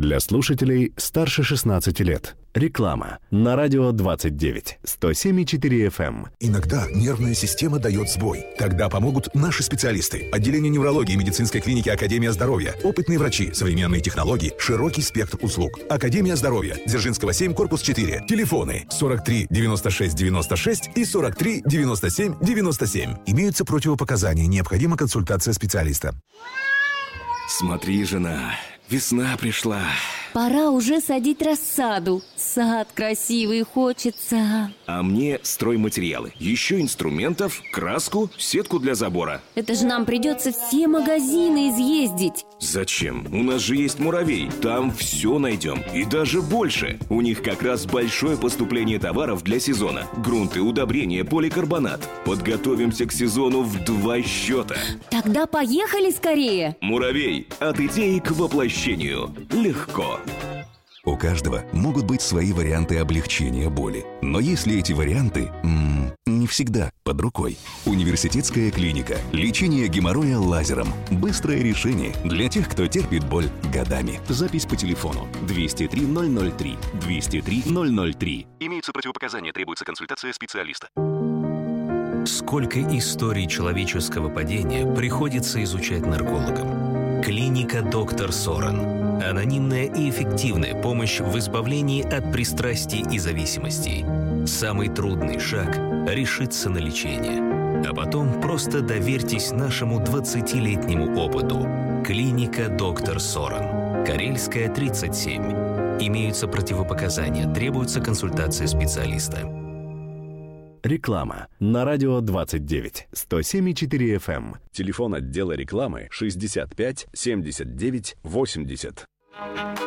Для слушателей старше 16 лет. Реклама на радио 29, 107,4 FM. Иногда нервная система дает сбой. Тогда помогут наши специалисты. Отделение неврологии медицинской клиники «Академия здоровья». Опытные врачи, современные технологии, широкий спектр услуг. «Академия здоровья». Дзержинского 7, корпус 4. Телефоны 43 96 96 и 43 97 97. Имеются противопоказания. Необходима консультация специалиста. Смотри, жена, весна пришла. Пора уже садить рассаду. Сад красивый хочется. А мне стройматериалы. Еще инструментов, краску, сетку для забора. Это же нам придется все магазины изъездить. Зачем? У нас же есть «Муравей». Там все найдем. И даже больше. У них как раз большое поступление товаров для сезона. Грунты, удобрения, поликарбонат. Подготовимся к сезону в 2 счета. Тогда поехали скорее. «Муравей». От идеи к воплощению. Легко. У каждого могут быть свои варианты облегчения боли. Но если эти варианты не всегда под рукой. Университетская клиника. Лечение геморроя лазером. Быстрое решение для тех, кто терпит боль годами. Запись по телефону 203-003. 203-003. Имеются противопоказания, требуется консультация специалиста. Сколько историй человеческого падения приходится изучать наркологам. Клиника «Доктор Соран». Анонимная и эффективная помощь в избавлении от пристрастий и зависимостей. Самый трудный шаг – решиться на лечение. А потом просто доверьтесь нашему 20-летнему опыту. Клиника «Доктор Соран». Карельская, 37. Имеются противопоказания, требуется консультация специалиста. Реклама на радио 29, 107,4 FM. Телефон отдела рекламы 65 79 80.